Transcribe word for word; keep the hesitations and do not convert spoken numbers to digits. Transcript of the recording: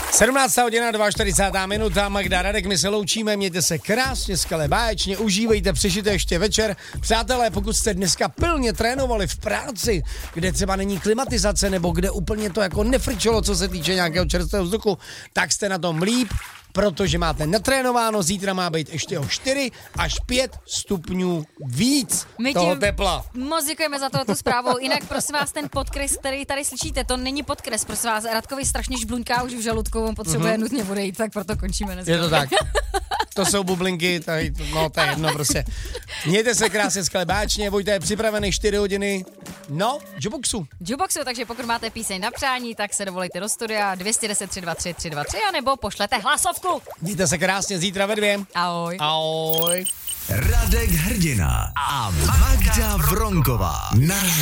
sedmnáctá hodina, čtyřicátá druhá minuta, Magda, Radek, my se loučíme, mějte se krásně, skvěle, báječně, užívejte, přežijte ještě večer. Přátelé, pokud jste dneska pilně trénovali v práci, kde třeba není klimatizace, nebo kde úplně to jako nefrčelo, co se týče nějakého čerstvého vzduchu, tak jste na tom líp, protože máte natrénováno, zítra má být ještě o čtyři až pět stupňů víc My toho tepla. Moc děkujeme za tohoto zprávu. Jinak prosím vás, ten podkres, který tady slyšíte, to není podkres, prosím vás. Radkovi strašně žbluňká už v žaludku, on potřebuje mm-hmm. nutně odejít, tak proto končíme dneska. Je to tak. To jsou bublinky, tady, no to je jedno prostě. Mějte se krásně, skvěle, báječně, Vojta je připravený čtyři hodiny, no, Juboxu. Juboxu, takže pokud máte píseň na přání, tak se dovolejte do studia dvě jedna deset tři dva tři tři dva tři, anebo pošlete hlasovku. Mějte se krásně, zítra ve dvě. Ahoj. Ahoj. Radek Hrdina a Magda Vronková. Na